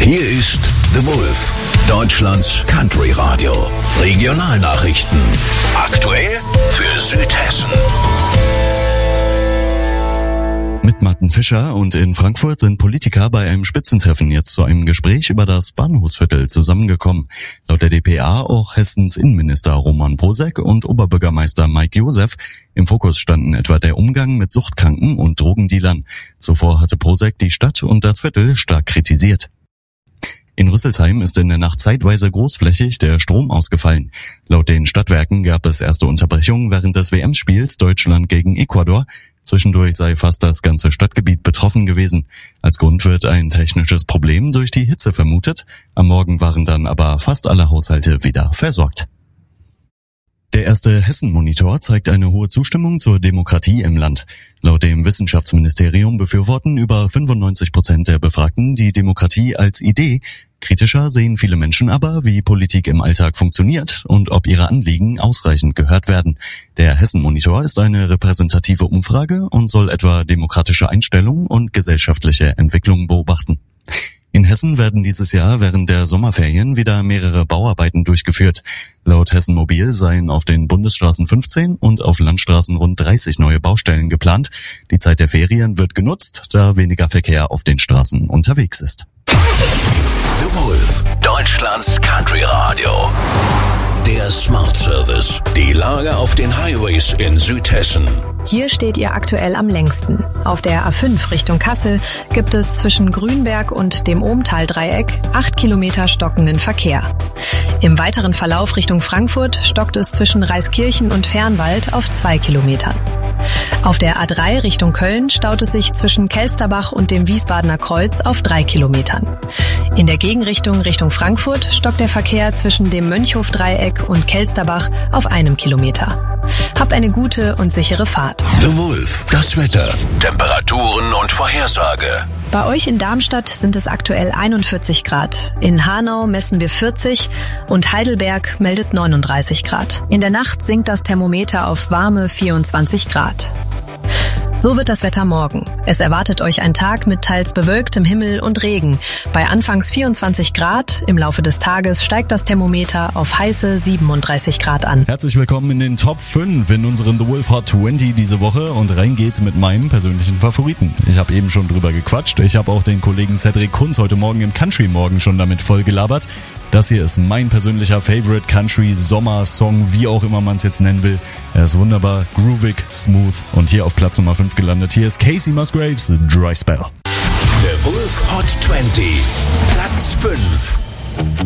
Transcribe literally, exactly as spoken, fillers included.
Hier ist The Wolf, Deutschlands Country Radio. Regionalnachrichten. Aktuell für Südhessen. Mit Martin Fischer und in Frankfurt sind Politiker bei einem Spitzentreffen jetzt zu einem Gespräch über das Bahnhofsviertel zusammengekommen. Laut der d p a auch Hessens Innenminister Roman Posek und Oberbürgermeister Mike Josef. Im Fokus standen etwa der Umgang mit Suchtkranken und Drogendealern. Zuvor hatte Posek die Stadt und das Viertel stark kritisiert. In Rüsselsheim ist in der Nacht zeitweise großflächig der Strom ausgefallen. Laut den Stadtwerken gab es erste Unterbrechungen während des W M-Spiels Deutschland gegen Ecuador. Zwischendurch sei fast das ganze Stadtgebiet betroffen gewesen. Als Grund wird ein technisches Problem durch die Hitze vermutet. Am Morgen waren dann aber fast alle Haushalte wieder versorgt. Der erste Hessen-Monitor zeigt eine hohe Zustimmung zur Demokratie im Land. Laut dem Wissenschaftsministerium befürworten über fünfundneunzig Prozent der Befragten die Demokratie als Idee. Kritischer sehen viele Menschen aber, wie Politik im Alltag funktioniert und ob ihre Anliegen ausreichend gehört werden. Der Hessen-Monitor ist eine repräsentative Umfrage und soll etwa demokratische Einstellungen und gesellschaftliche Entwicklungen beobachten. In Hessen werden dieses Jahr während der Sommerferien wieder mehrere Bauarbeiten durchgeführt. Laut Hessen Mobil seien auf den Bundesstraßen fünfzehn und auf Landstraßen rund dreißig neue Baustellen geplant. Die Zeit der Ferien wird genutzt, da weniger Verkehr auf den Straßen unterwegs ist. The Wolf, Deutschlands Country Radio. Der Smart Service. Die Lage auf den Highways in Südhessen. Hier steht ihr aktuell am längsten. Auf der A fünf Richtung Kassel gibt es zwischen Grünberg und dem Ohmtal-Dreieck acht Kilometer stockenden Verkehr. Im weiteren Verlauf Richtung Frankfurt stockt es zwischen Reiskirchen und Fernwald auf zwei Kilometern. Auf der A drei Richtung Köln staut es sich zwischen Kelsterbach und dem Wiesbadener Kreuz auf drei Kilometern. In der Gegenrichtung Richtung Frankfurt stockt der Verkehr zwischen dem Mönchhof-Dreieck und Kelsterbach auf einem Kilometer. Habt eine gute und sichere Fahrt. The Wolf, das Wetter, Temperaturen und Vorhersage. Bei euch in Darmstadt sind es aktuell einundvierzig Grad. In Hanau messen wir vierzig und Heidelberg meldet neununddreißig Grad. In der Nacht sinkt das Thermometer auf warme vierundzwanzig Grad. So wird das Wetter morgen. Es erwartet euch ein Tag mit teils bewölktem Himmel und Regen. Bei anfangs vierundzwanzig Grad, im Laufe des Tages steigt das Thermometer auf heiße siebenunddreißig Grad an. Herzlich willkommen in den Top fünf in unseren The Wolf Hot zwanzig diese Woche und rein geht's mit meinem persönlichen Favoriten. Ich habe eben schon drüber gequatscht. Ich habe auch den Kollegen Cedric Kunz heute Morgen im Country Morgen schon damit voll gelabert. Das hier ist mein persönlicher Favorite Country Sommer Song, wie auch immer man es jetzt nennen will. Er ist wunderbar, groovig, smooth und hier auf Platz Nummer fünf gelandet. Hier ist Casey Musgraves, Dry Spell. The Wolf Hot zwanzig.